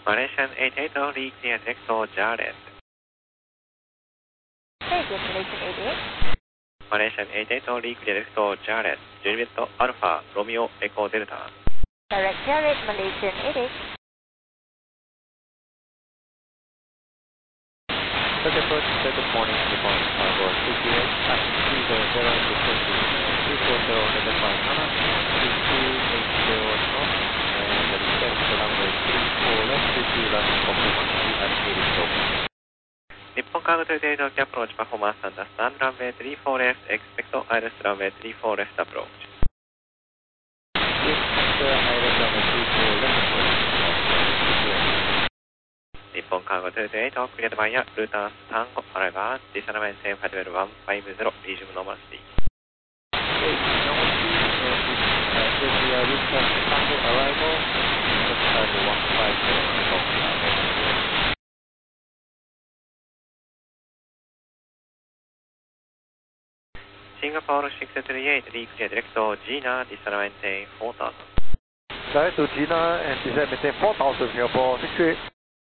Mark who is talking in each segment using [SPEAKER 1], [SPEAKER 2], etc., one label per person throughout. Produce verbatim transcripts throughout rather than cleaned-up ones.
[SPEAKER 1] Malaysian eight eight zero, reclear direct to Jared.
[SPEAKER 2] Malaysian Malaysian eight eight.
[SPEAKER 1] Malaysian eight eight zero, reclear direct to Jared. Juliet Alpha, Romeo Echo Delta.
[SPEAKER 2] Direct Jared, Malaysian eight eight.
[SPEAKER 3] Second approach, second morning, Nippon Cargo two two eight, passing three zero zero, descending two four zero, level five Hana, two two eight zero north, and descend to runway three four left, two two runway performance, we have eighty slope.
[SPEAKER 1] Nippon Cargo two two eight, approach performance understand, runway three four left, expect I L S runway three four left approach.
[SPEAKER 3] Yes, after I L S runway three four left approach,
[SPEAKER 1] Nippon Cargo two two eight, cleared via Luton Tango, arrival, disarmament safe Flight one five zero, resume normal speed.
[SPEAKER 3] Okay, normal speed, and uh, since we are Luton Tango arrival, just have one five zero, Nippon Cargo.
[SPEAKER 1] Singapore six three eight, reclear direct to Gina, disarmament safe four thousand.
[SPEAKER 3] Direct to Gina and descend maintain four thousand, Singapore six three eight.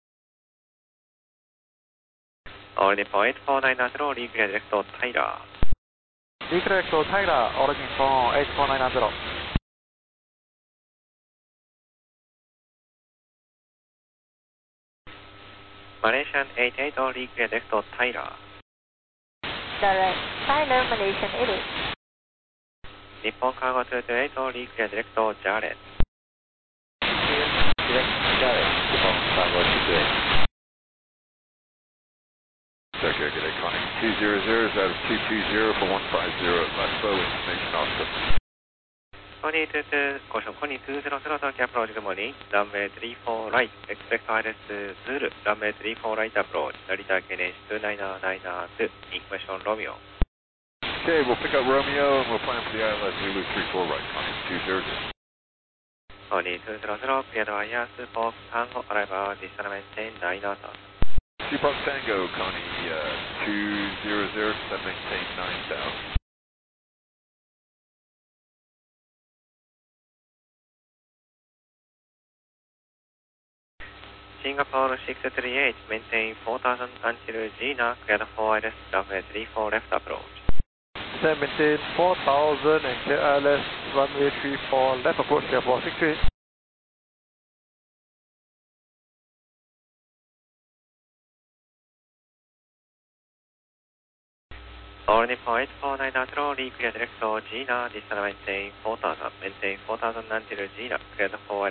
[SPEAKER 1] All Nippon eight four nine zero, reclear direct to Tyler.
[SPEAKER 3] Reclear to Tyler, all Nippon eight four nine zero.
[SPEAKER 1] Malaysian eight eight zero, reclear direct to Tyler.
[SPEAKER 2] Direct Tyler, Malaysian eight eight.
[SPEAKER 1] Nippon Cargo two two eight, reclear direct to Jared.
[SPEAKER 3] Direct Jared, Nippon Cargo two two eight.
[SPEAKER 4] Second, good day, Connie. two zero zero is out of two two zero for one five zero at last bow, information Oscar.
[SPEAKER 1] Connie two two, caution Connie two zero zero, Tokyo approach, good morning. Runway three four right, expect I L S Zulu, runway three four right approach, Narita K N H two nine nine two, information Romeo.
[SPEAKER 4] Okay, we'll pick up Romeo and we'll plan for the I L S Zulu three four right, Connie two zero zero.
[SPEAKER 1] Connie two zero zero, cleared via Super Tango, arrival, disarmament nine thousand.
[SPEAKER 4] Seapark Tango, Connie uh, two zero zero, set maintain nine thousand.
[SPEAKER 1] Singapore six three eight, maintain four thousand until Gina, cleared for I L S, runway three four left approach.
[SPEAKER 3] Descend maintain four thousand and clear I L S runway three four left approach, Singapore six three eight.
[SPEAKER 1] All Nippon eight four nine zero, reclear direct to Gina, disarmament four thousand, maintain four thousand until Gina, cleared for